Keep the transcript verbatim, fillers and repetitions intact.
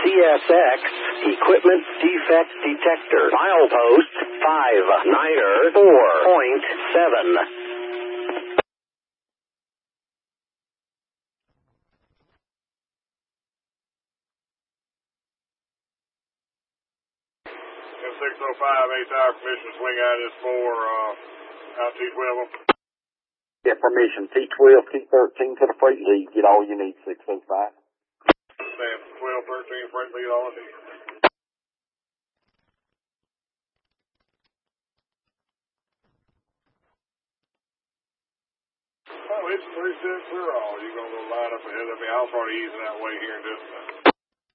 C S X Equipment Defect Detector. Milepost five niner four point seven. six oh five, eight tower permission swing out is for uh, out T twelve. Yeah, permission. T twelve, T thirteen to the freight lead. Get all you need, six oh five. Stand twelve, thirteen, freight lead, all I need. Oh, it's three six zero. You're going to go line up ahead of me. I'll start easing that way here in just a minute.